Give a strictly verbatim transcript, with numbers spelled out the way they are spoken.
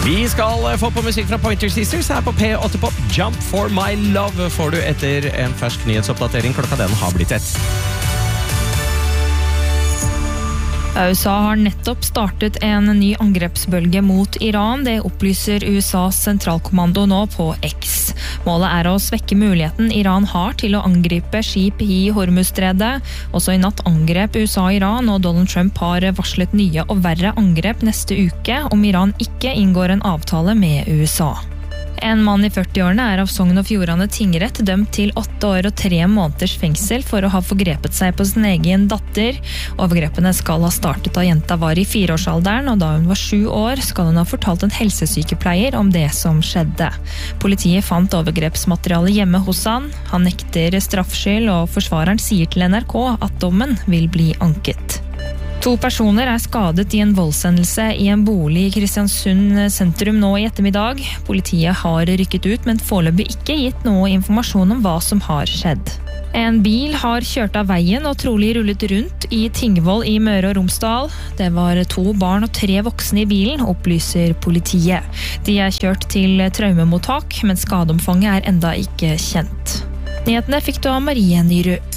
Vi skal få på musikk fra Pointer Sisters her på P åtte Pop. Jump for my love får du etter en fersk nyhetsoppdatering. Klokka den har blitt ett. U S A har nettopp startet en ny angrepsbølge mot Iran. Det opplyser U S A's sentralkommando nå på X. Målet er å svekke muligheten Iran har til å angripe skip i Hormuzstredet. Også i natt angrep U S A Iran, og Donald Trump har varslet nye og verre angrep neste uke om Iran ikke inngår en avtale med U S A. En mann i førti-årene er av Sogn og Fjordane tingrett dømt til åtte år og tre måneders fengsel for å ha forgrepet seg på sin egen datter. Overgrepene skal ha startet da jenta var i fireårsalderen, og da hun var sju år skal hun ha fortalt en helsesykepleier om det som skjedde. Politiet fant overgrepsmateriale hjemme hos han. Han nekter straffskyld, og forsvareren sier til N R K at dommen vil bli anket. To personer er skadet i en voldshendelse i en bolig i Kristiansund sentrum nå i ettermiddag. Politiet har rykket ut, men foreløpig ikke gitt noe informasjon om hva som har skjedd. En bil har kjørt av veien og trolig rullet rundt i Tingvoll i Møre og Romsdal. Det var to barn og tre voksne i bilen, opplyser politiet. De er kjørt til traumemottak, men skadeomfanget er enda ikke kjent. Nyhetene fikk du av Marie Nyrud.